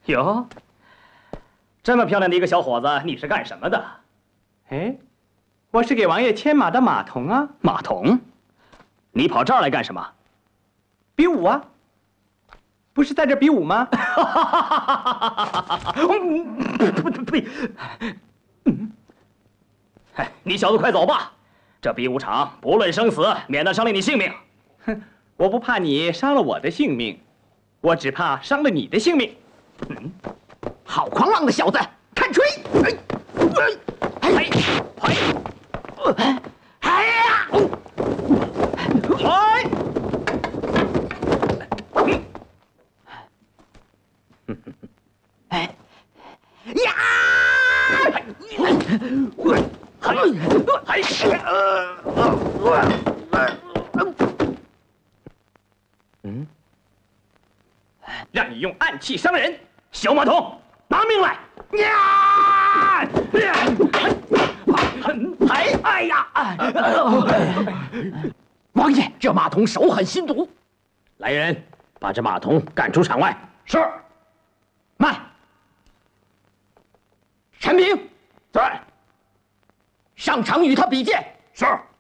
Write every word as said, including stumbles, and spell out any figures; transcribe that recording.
哟，这么漂亮的一个小伙子，你是干什么的？ 哎，我是给王爷牵马的马童啊。 马童？你跑这儿来干什么？ 比武啊！不是在这比武吗？ 呸！嗯，哎，你小子快走吧！这比武场不论生死，免得伤了你性命。 哼，我不怕你伤了我的性命，我只怕伤了你的性命。 嗯，好狂浪的小子，看锤！哎，哎，哎，哎，哎呀！ 哎！ 哎呀！ 嗯，让你用暗器伤人， 小马童，拿命来！ 呀！ 哎哎呀！ 王爷，这马童手狠心毒。 来人，把这马童赶出场外。 是。慢。陈平， 在。 上场与他比剑。 是。